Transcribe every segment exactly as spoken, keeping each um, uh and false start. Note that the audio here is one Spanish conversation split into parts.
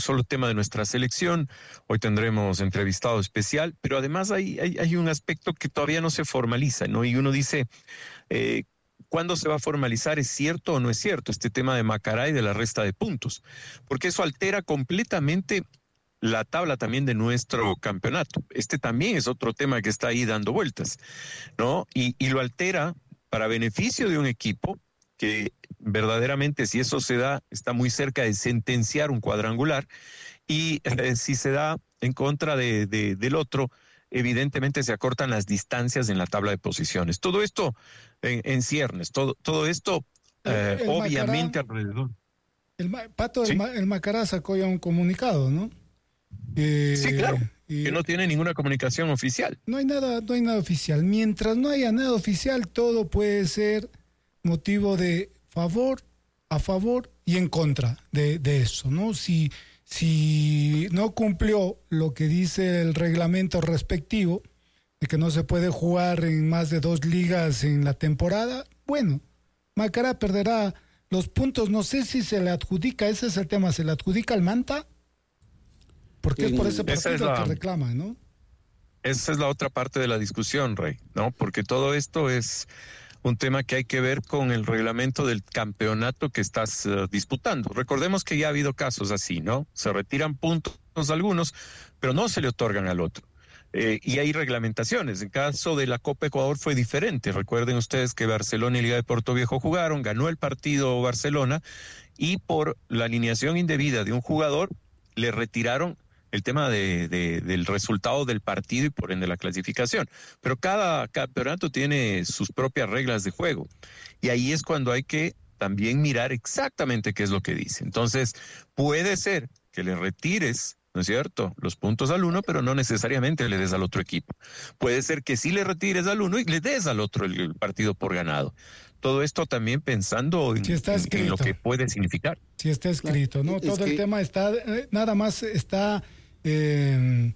solo tema de nuestra selección, hoy tendremos entrevistado especial, pero además hay, hay, hay un aspecto que todavía no se formaliza, ¿no? Y uno dice, eh, ¿cuándo se va a formalizar? ¿Es cierto o no es cierto este tema de Macará y de la resta de puntos? Porque eso altera completamente la tabla también de nuestro campeonato. Este también es otro tema que está ahí dando vueltas, ¿no? Y, y lo altera para beneficio de un equipo que verdaderamente, si eso se da, está muy cerca de sentenciar un cuadrangular, y eh, si se da en contra de, de, del otro, evidentemente se acortan las distancias en la tabla de posiciones. Todo esto en, en ciernes, todo, todo esto eh, el, el obviamente Macará, alrededor. El Pato, ¿Sí? el, el Macará sacó ya un comunicado, ¿no? Eh, Sí, claro, que no tiene ninguna comunicación oficial. No hay nada, no hay nada oficial. Mientras no haya nada oficial, todo puede ser motivo de favor, a favor y en contra de, de eso, ¿no? Si, si no cumplió lo que dice el reglamento respectivo, de que no se puede jugar en más de dos ligas en la temporada, bueno, Macará perderá los puntos. No sé si se le adjudica, ese es el tema, ¿se le adjudica al Manta? Porque es por ese partido es la, que reclama, ¿no? Esa es la otra parte de la discusión, Rey, ¿no? Porque todo esto es un tema que hay que ver con el reglamento del campeonato que estás uh, disputando. Recordemos que ya ha habido casos así, ¿no? Se retiran puntos algunos, pero no se le otorgan al otro. Eh, y hay reglamentaciones. En caso de la Copa Ecuador fue diferente. Recuerden ustedes que Barcelona y Liga de Puerto Viejo jugaron, ganó el partido Barcelona, y por la alineación indebida de un jugador le retiraron el tema de, de, del resultado del partido y por ende la clasificación. Pero cada campeonato tiene sus propias reglas de juego. Y ahí es cuando hay que también mirar exactamente qué es lo que dice. Entonces, puede ser que le retires, ¿no es cierto?, los puntos al uno, pero no necesariamente le des al otro equipo. Puede ser que sí le retires al uno y le des al otro el, el partido por ganado. Todo esto también pensando en, si está en, en lo que puede significar. Si está escrito, ¿no? Es Todo que... el tema está, eh, nada más está... Eh,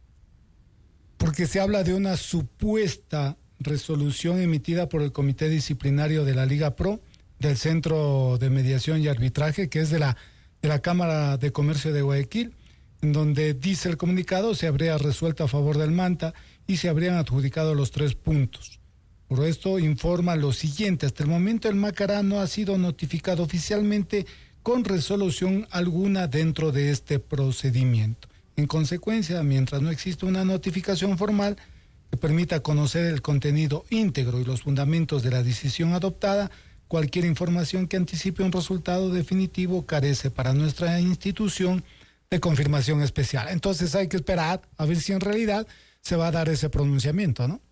porque se habla de una supuesta resolución emitida por el Comité Disciplinario de la Liga Pro, del Centro de Mediación y Arbitraje, que es de la, de la Cámara de Comercio de Guayaquil, en donde dice el comunicado, se habría resuelto a favor del Manta y se habrían adjudicado los tres puntos. Por esto informa lo siguiente: hasta el momento el Macará no ha sido notificado oficialmente con resolución alguna dentro de este procedimiento. En consecuencia, mientras no exista una notificación formal que permita conocer el contenido íntegro y los fundamentos de la decisión adoptada, cualquier información que anticipe un resultado definitivo carece para nuestra institución de confirmación especial. Entonces hay que esperar a ver si en realidad se va a dar ese pronunciamiento, ¿no?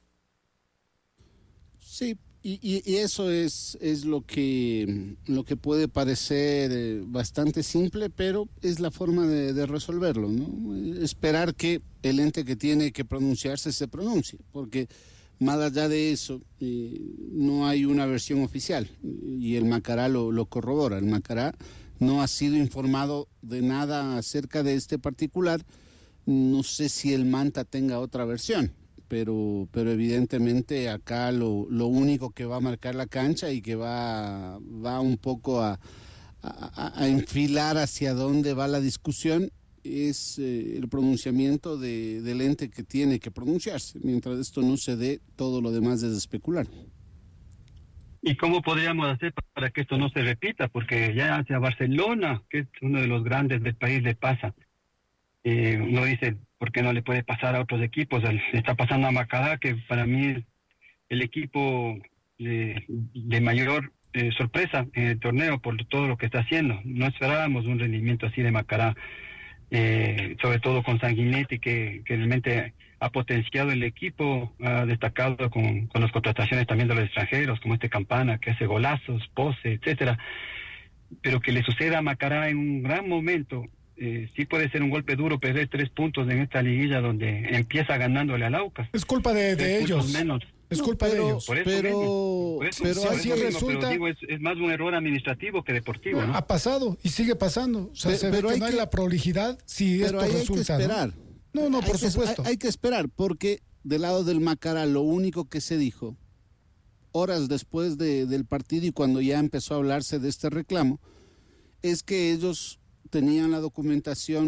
Sí. Y, y, y eso es, es lo que, lo que puede parecer eh, bastante simple, pero es la forma de, de resolverlo, ¿no? Esperar que el ente que tiene que pronunciarse se pronuncie, porque más allá de eso eh, no hay una versión oficial, y el Macará lo, lo corrobora. El Macará no ha sido informado de nada acerca de este particular. No sé si el Manta tenga otra versión. Pero, pero evidentemente acá lo, lo único que va a marcar la cancha y que va, va un poco a, a, a enfilar hacia dónde va la discusión es eh, el pronunciamiento de, del ente que tiene que pronunciarse. Mientras esto no se dé, todo lo demás es especular. ¿Y cómo podríamos hacer para que esto no se repita? Porque ya hacia Barcelona, que es uno de los grandes del país, le pasa. Eh, uno dice, ¿por qué no le puede pasar a otros equipos? Le está pasando a Macará, que para mí es el equipo de, de mayor eh, sorpresa en el torneo por todo lo que está haciendo. No esperábamos un rendimiento así de Macará, eh, sobre todo con Sanguinetti, que, que realmente ha potenciado el equipo, ha destacado con, con las contrataciones también de los extranjeros, como este Campana, que hace golazos, pose, etcétera. Pero que le suceda a Macará en un gran momento. Eh, sí puede ser un golpe duro perder tres puntos en esta liguilla donde empieza ganándole al Aucas. Es culpa de, de ellos. Menos. Es culpa no, pero, de ellos. Por eso pero, mismo, por eso, pero, si así mismo, resulta, pero digo, es, es más un error administrativo que deportivo, ¿no? Ha pasado y sigue pasando. O sea, pero, se ve pero que no hay que, la prolijidad si esto hay resulta. Hay que esperar. No, no, no por hay supuesto. Que, hay, hay que esperar, porque del lado del Macará lo único que se dijo horas después de, del partido y cuando ya empezó a hablarse de este reclamo es que ellos tenían la documentación